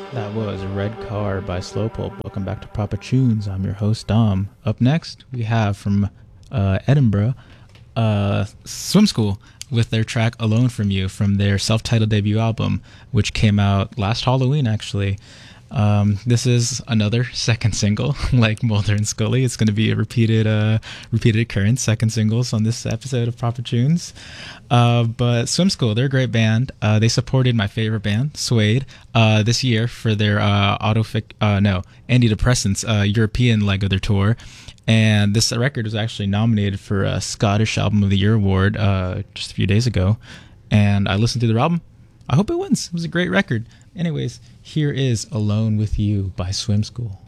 That was Red Car by Slowpoke. Welcome back to Proper Tunes. I'm your host, Dom. Up next, we have from Edinburgh, Swim School with their track Alone From You from their self-titled debut album, which came out last Halloween, actually. This is another second single, like Mulder and Scully. It's going to be a repeated occurrence, second singles on this episode of Proper Tunes. But Swim School, they're a great band. They supported my favorite band, Suede, this year for their antidepressants European leg of their tour. And this record was actually nominated for a Scottish Album of the Year award just a few days ago. And I listened to their album. I hope it wins. It was a great record. Anyways, here is Alone With You by Swim School.